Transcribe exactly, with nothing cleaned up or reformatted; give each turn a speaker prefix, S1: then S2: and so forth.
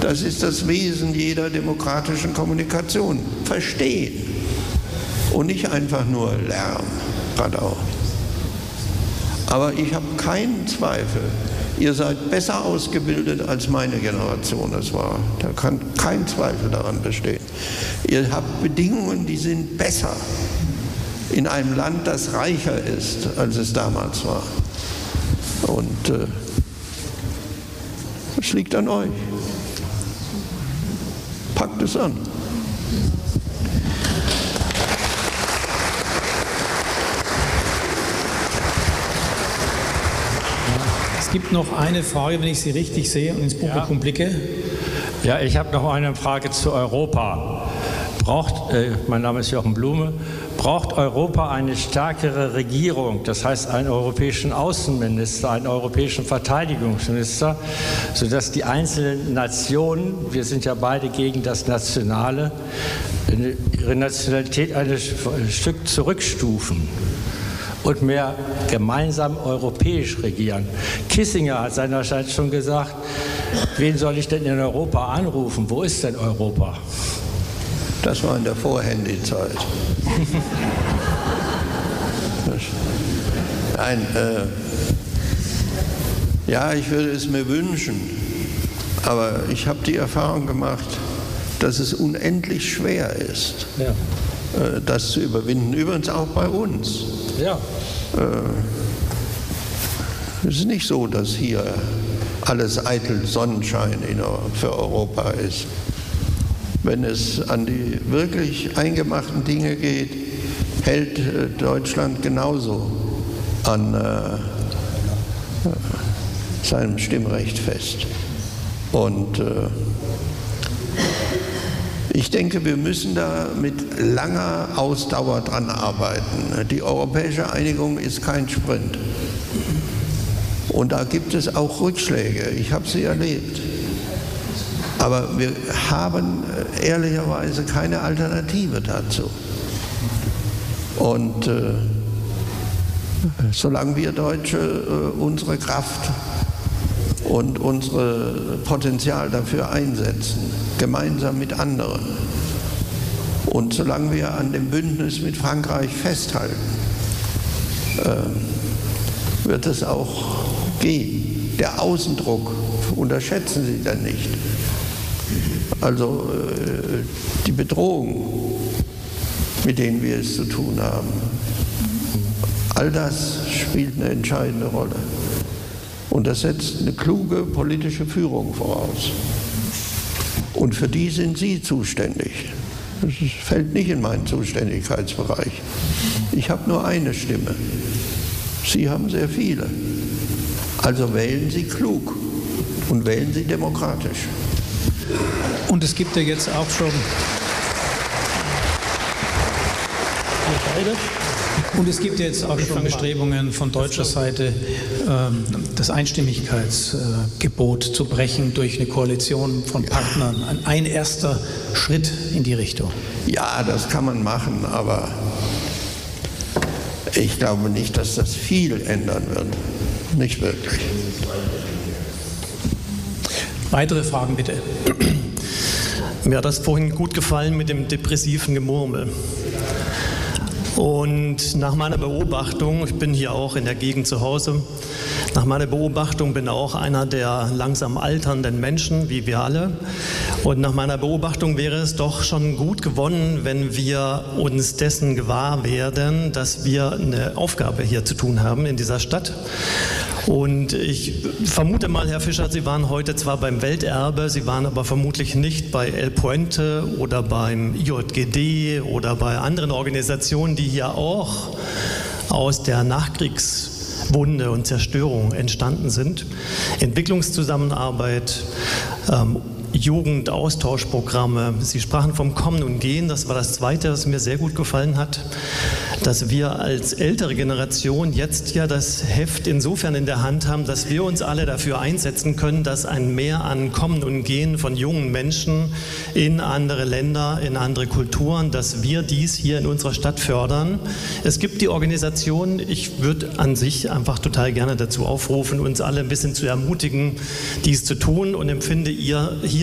S1: Das ist das Wesen jeder demokratischen Kommunikation. Verstehen und nicht einfach nur lernen, gerade auch. Aber ich habe keinen Zweifel, ihr seid besser ausgebildet als meine Generation es war. Da kann kein Zweifel daran bestehen. Ihr habt Bedingungen, die sind besser in einem Land, das reicher ist, als es damals war. Und äh, es liegt an euch. Packt es an.
S2: Es gibt noch eine Frage, wenn ich sie richtig sehe und ins Publikum ja. blicke.
S3: Ja, ich habe noch eine Frage zu Europa. Braucht, äh, mein Name ist Jochen Blume, braucht Europa eine stärkere Regierung, das heißt einen europäischen Außenminister, einen europäischen Verteidigungsminister, sodass die einzelnen Nationen, wir sind ja beide gegen das Nationale, ihre Nationalität ein Stück zurückstufen und mehr gemeinsam europäisch regieren. Kissinger hat seinerseits schon gesagt, wen soll ich denn in Europa anrufen? Wo ist denn Europa?
S1: Das war in der Vorhandy-Zeit. Nein, äh, ja, ich würde es mir wünschen, aber ich habe die Erfahrung gemacht, dass es unendlich schwer ist, ja. äh, das zu überwinden. Übrigens auch bei uns.
S3: Ja.
S1: Äh, es ist nicht so, dass hier alles eitel Sonnenschein in, für Europa ist. Wenn es an die wirklich eingemachten Dinge geht, hält äh, Deutschland genauso an äh, seinem Stimmrecht fest. Und äh, ich denke, wir müssen da mit langer Ausdauer dran arbeiten. Die europäische Einigung ist kein Sprint. Und da gibt es auch Rückschläge. Ich habe sie erlebt. Aber wir haben ehrlicherweise keine Alternative dazu. Und äh, solange wir Deutsche äh, unsere Kraft und unser Potenzial dafür einsetzen, gemeinsam mit anderen, und solange wir an dem Bündnis mit Frankreich festhalten, äh, wird es auch gehen. Der Außendruck unterschätzen Sie dann nicht. Also äh, die Bedrohung, mit denen wir es zu tun haben, all das spielt eine entscheidende Rolle. Und das setzt eine kluge politische Führung voraus. Und für die sind Sie zuständig. Das fällt nicht in meinen Zuständigkeitsbereich. Ich habe nur eine Stimme. Sie haben sehr viele. Also wählen Sie klug und wählen Sie demokratisch.
S2: Und es gibt ja jetzt auch schon und es gibt jetzt auch schon Bestrebungen von deutscher Seite, das Einstimmigkeitsgebot zu brechen durch eine Koalition von Partnern. Ein erster Schritt in die Richtung.
S1: Ja, das kann man machen, aber ich glaube nicht, dass das viel ändern wird. Nicht wirklich.
S2: Weitere Fragen bitte.
S4: Mir hat das vorhin gut gefallen mit dem depressiven Gemurmel. Und nach meiner Beobachtung, ich bin hier auch in der Gegend zu Hause, nach meiner Beobachtung bin auch einer der langsam alternden Menschen, wie wir alle. Und nach meiner Beobachtung wäre es doch schon gut gewonnen, wenn wir uns dessen gewahr werden, dass wir eine Aufgabe hier zu tun haben in dieser Stadt. Und ich vermute mal, Herr Fischer, Sie waren heute zwar beim Welterbe, Sie waren aber vermutlich nicht bei El Puente oder beim I J G D oder bei anderen Organisationen, die hier auch aus der Nachkriegswunde und Zerstörung entstanden sind. Entwicklungszusammenarbeit, ähm, Jugendaustauschprogramme. Sie sprachen vom Kommen und Gehen. Das war das Zweite, was mir sehr gut gefallen hat, dass wir als ältere Generation jetzt ja das Heft insofern in der Hand haben, dass wir uns alle dafür einsetzen können, dass ein Mehr an Kommen und Gehen von jungen Menschen in andere Länder, in andere Kulturen, dass wir dies hier in unserer Stadt fördern. Es gibt die Organisation, ich würde an sich einfach total gerne dazu aufrufen, uns alle ein bisschen zu ermutigen, dies zu tun, und empfinde ihr hier